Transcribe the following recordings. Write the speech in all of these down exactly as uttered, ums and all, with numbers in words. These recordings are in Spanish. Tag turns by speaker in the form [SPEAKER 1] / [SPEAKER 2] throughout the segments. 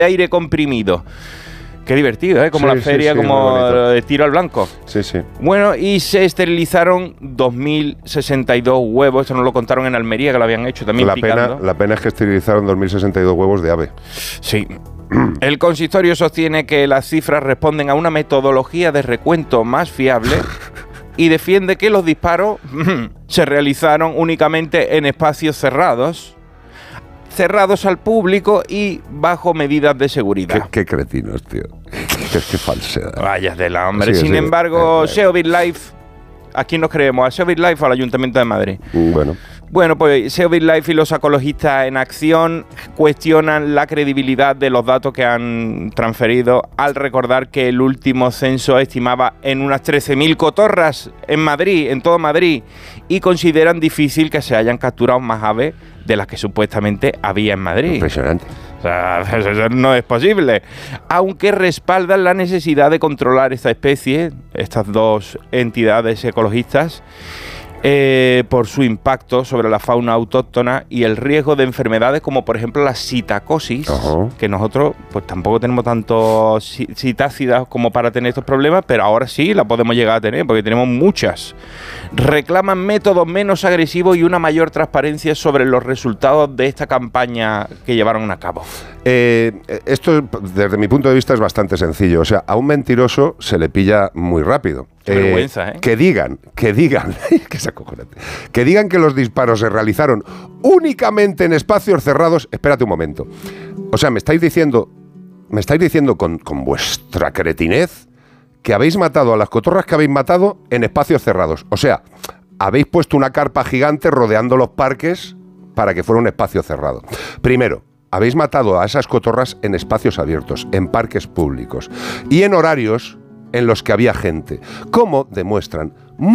[SPEAKER 1] aire comprimido. Qué divertido, ¿eh? Como sí, la feria, sí, sí, como de tiro al blanco.
[SPEAKER 2] Sí, sí.
[SPEAKER 1] Bueno, y se esterilizaron dos mil sesenta y dos huevos. Esto nos lo contaron en Almería, que lo habían hecho también
[SPEAKER 2] la
[SPEAKER 1] picando.
[SPEAKER 2] Pena, la pena es que esterilizaron dos mil sesenta y dos huevos de ave.
[SPEAKER 1] Sí. El consistorio sostiene que las cifras responden a una metodología de recuento más fiable y defiende que los disparos se realizaron únicamente en espacios cerrados. cerrados al público y bajo medidas de seguridad.
[SPEAKER 2] Qué, qué cretinos, tío. Qué, qué falsedad.
[SPEAKER 1] Vaya de la hombre.
[SPEAKER 2] Sí,
[SPEAKER 1] Sin
[SPEAKER 2] sí.
[SPEAKER 1] embargo,
[SPEAKER 2] Eh, eh.
[SPEAKER 1] SEO BitLife, ¿a quién nos creemos? ¿A SEO BitLife o al Ayuntamiento de Madrid?
[SPEAKER 2] Bueno.
[SPEAKER 1] Bueno, pues SEO BitLife y los ecologistas en acción cuestionan la credibilidad de los datos que han transferido al recordar que el último censo estimaba en unas trece mil cotorras en Madrid, en todo Madrid, y consideran difícil que se hayan capturado más aves de las que supuestamente había en Madrid.
[SPEAKER 2] Impresionante.
[SPEAKER 1] O sea, eso no es posible. Aunque respaldan la necesidad de controlar esta especie, estas dos entidades ecologistas, eh, por su impacto sobre la fauna autóctona y el riesgo de enfermedades como por ejemplo la citacosis, uh-huh. que nosotros pues tampoco tenemos tantos citácidas como para tener estos problemas, pero ahora sí la podemos llegar a tener porque tenemos muchas. Reclaman métodos menos agresivos y una mayor transparencia sobre los resultados de esta campaña que llevaron a cabo.
[SPEAKER 2] Eh, esto, desde mi punto de vista, es bastante sencillo. O sea, a un mentiroso se le pilla muy rápido.
[SPEAKER 1] Qué eh, vergüenza, ¿eh?
[SPEAKER 2] Que digan, que digan, que se acojonante, que digan que los disparos se realizaron únicamente en espacios cerrados. Espérate un momento. O sea, me estáis diciendo, me estáis diciendo con, con vuestra cretinez que habéis matado a las cotorras que habéis matado en espacios cerrados. O sea, habéis puesto una carpa gigante rodeando los parques para que fuera un espacio cerrado. Primero, habéis matado a esas cotorras en espacios abiertos, en parques públicos y en horarios en los que había gente, como demuestran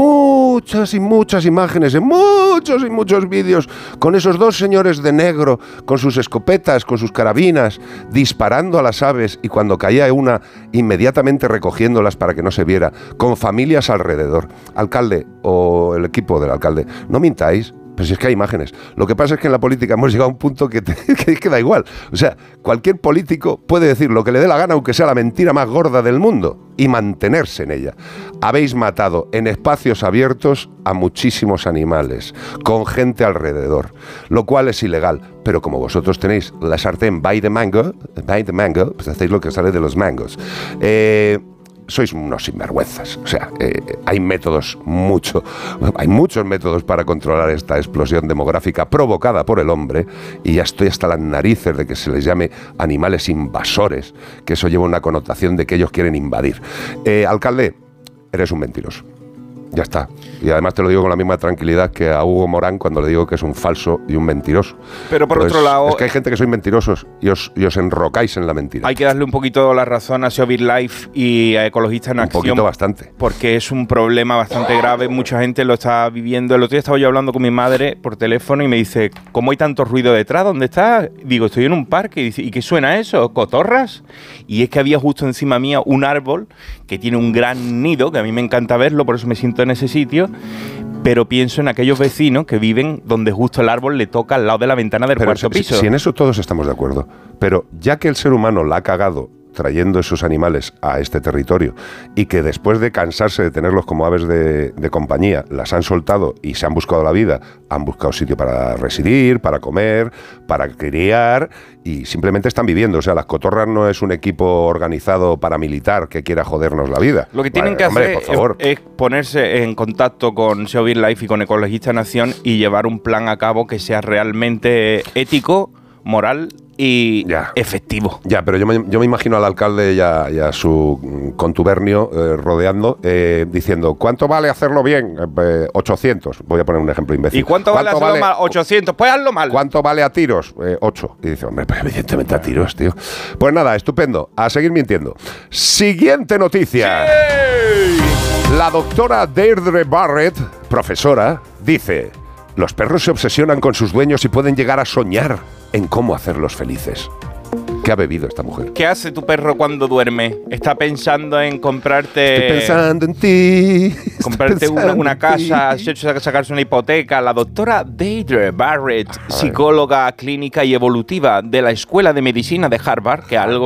[SPEAKER 2] muchas y muchas imágenes en muchos y muchos vídeos con esos dos señores de negro con sus escopetas, con sus carabinas, disparando a las aves y cuando caía una, inmediatamente recogiéndolas para que no se viera, con familias alrededor. Alcalde o el equipo del alcalde, no mintáis. Pero si es que hay imágenes. Lo que pasa es que en la política hemos llegado a un punto que, te, que, que da igual. O sea, cualquier político puede decir lo que le dé la gana, aunque sea la mentira más gorda del mundo, y mantenerse en ella. Habéis matado en espacios abiertos a muchísimos animales, con gente alrededor, lo cual es ilegal. Pero como vosotros tenéis la sartén by the mango, by the mango, pues hacéis lo que sale de los mangos. Eh... Sois unos sinvergüenzas. O sea, eh, hay métodos, mucho, hay muchos métodos para controlar esta explosión demográfica provocada por el hombre, y ya estoy hasta las narices de que se les llame animales invasores, que eso lleva una connotación de que ellos quieren invadir. Eh, alcalde, eres un mentiroso. Ya está. Y además te lo digo con la misma tranquilidad que a Hugo Morán cuando le digo que es un falso y un mentiroso.
[SPEAKER 1] Pero por
[SPEAKER 2] pues
[SPEAKER 1] otro lado...
[SPEAKER 2] Es que hay gente que sois mentirosos y os, y os enrocáis en la mentira.
[SPEAKER 1] Hay que darle un poquito la razón a SEO BitLife y a Ecologistas en Acción.
[SPEAKER 2] Un poquito bastante.
[SPEAKER 1] Porque es un problema bastante grave. Mucha gente lo está viviendo. El otro día estaba yo hablando con mi madre por teléfono y me dice, ¿cómo hay tanto ruido detrás? ¿Dónde estás? Digo, estoy en un parque. Y dice, ¿y qué suena eso? ¿Cotorras? Y es que había justo encima mía un árbol que tiene un gran nido, que a mí me encanta verlo, por eso me siento en ese sitio, pero pienso en aquellos vecinos que viven donde justo el árbol le toca al lado de la ventana del
[SPEAKER 2] pero
[SPEAKER 1] cuarto
[SPEAKER 2] si,
[SPEAKER 1] piso.
[SPEAKER 2] Si en eso todos estamos de acuerdo, pero ya que el ser humano la ha cagado trayendo esos animales a este territorio y que después de cansarse de tenerlos como aves de, de compañía, las han soltado y se han buscado la vida, han buscado sitio para residir, para comer, para criar y simplemente están viviendo. O sea, las cotorras no es un equipo organizado paramilitar que quiera jodernos la vida.
[SPEAKER 1] Lo que tienen vale, que hombre, hacer por favor. Es, es ponerse en contacto con SEO BitLife y con Ecologistas en Acción y llevar un plan a cabo que sea realmente ético, moral y ya. efectivo.
[SPEAKER 2] Ya, pero yo me, yo me imagino al alcalde y a, y a su contubernio eh, rodeando, eh, diciendo, ¿cuánto vale hacerlo bien? Eh, ochocientos. Voy a poner un ejemplo imbécil.
[SPEAKER 1] ¿Y cuánto, ¿Cuánto vale hacerlo vale? mal? ochocientos. Pues hazlo mal.
[SPEAKER 2] ¿Cuánto vale a tiros? Eh, ocho. Y dice, hombre, pues evidentemente a tiros, tío. Pues nada, estupendo. A seguir mintiendo. Siguiente noticia. ¡Sí! La doctora Deirdre Barrett, profesora, dice... Los perros se obsesionan con sus dueños y pueden llegar a soñar en cómo hacerlos felices. ¿Qué ha bebido esta mujer?
[SPEAKER 1] ¿Qué hace tu perro cuando duerme? ¿Está pensando en comprarte...?
[SPEAKER 2] Estoy pensando en ti.
[SPEAKER 1] comprarte una, una casa, sacarse una hipoteca. La doctora Deidre Barrett, psicóloga clínica y evolutiva de la Escuela de Medicina de Harvard, que algo